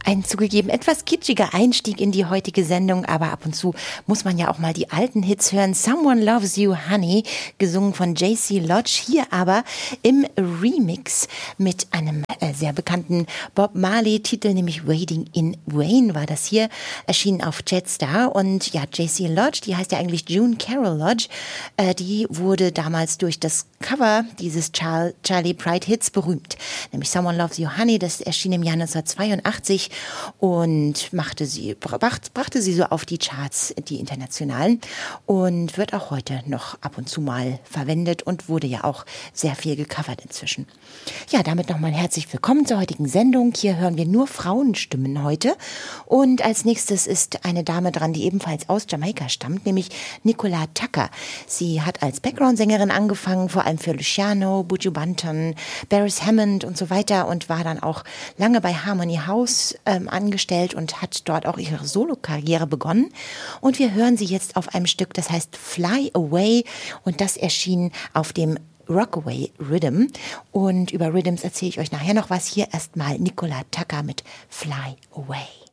Ein zugegeben etwas kitschiger Einstieg in die heutige Sendung, aber ab und zu muss man ja auch mal die alten Hits hören. Someone Loves You, Honey, gesungen von JC Lodge, hier aber im Remix mit einem sehr bekannten Bob Marley-Titel, nämlich Wading in Wayne war das hier, erschienen auf Jetstar. Und ja, JC Lodge, die heißt ja eigentlich June Carol Lodge, die wurde damals durch das Cover dieses Charlie Pride Hits berühmt, nämlich Someone Loves You, Honey, das erschien im Jahr 1982 und brachte sie so auf die Charts, die internationalen, und wird auch heute noch ab und zu mal verwendet und wurde ja auch sehr viel gecovert inzwischen. Ja, damit nochmal herzlich willkommen zur heutigen Sendung. Hier hören wir nur Frauenstimmen heute und als nächstes ist eine Dame dran, die ebenfalls aus Jamaika stammt, nämlich Nicola Tucker. Sie hat als Background-Sängerin angefangen, vor allem für Luciano, Buju Banton, Beres Hammond und so weiter, und war dann auch lange bei Harmony House angestellt und hat dort auch ihre Solo-Karriere begonnen. Und wir hören sie jetzt auf einem Stück, das heißt Fly Away, und das erschien auf dem Rockaway Rhythm. Und über Rhythms erzähle ich euch nachher noch was. Hier erstmal Nicola Tucker mit Fly Away.